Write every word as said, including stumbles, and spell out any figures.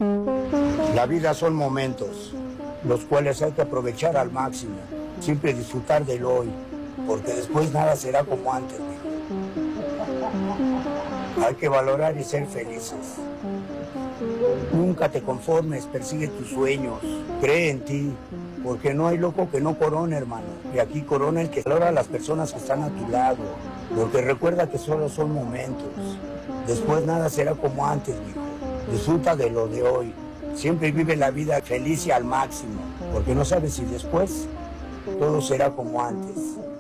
La vida son momentos, los cuales hay que aprovechar al máximo. Siempre disfrutar del hoy, porque después nada será como antes, mijo. Hay que valorar y ser felices. Nunca te conformes, persigue tus sueños, cree en ti, porque no hay loco que no corone, hermano. Y aquí corona el que valora a las personas que están a tu lado, porque recuerda que solo son momentos. Después nada será como antes, mijo. Disfruta de lo de hoy. Siempre vive la vida feliz y al máximo, porque no sabes si después todo será como antes.